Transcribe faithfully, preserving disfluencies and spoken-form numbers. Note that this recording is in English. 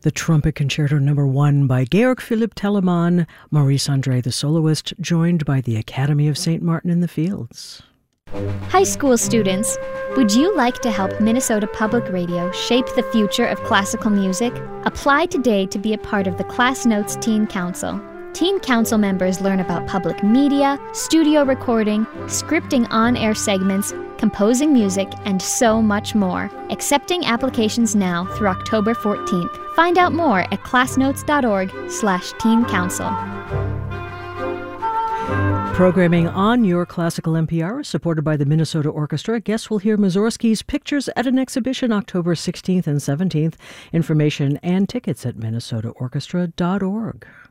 The Trumpet Concerto Number One by Georg Philipp Telemann, Maurice Andre the soloist, joined by the Academy of Saint Martin in the Fields. High school students, would you like to help Minnesota Public Radio shape the future of classical music? Apply today to be a part of the Class Notes Teen Council. Teen Council members learn about public media, studio recording, scripting on-air segments, composing music, and so much more. Accepting applications now through October fourteenth. Find out more at classnotes.org slash teen council. Programming on Your Classical N P R is supported by the Minnesota Orchestra. Guests will hear Mussorgsky's Pictures at an exhibition October sixteenth and seventeenth. Information and tickets at minnesota orchestra dot org.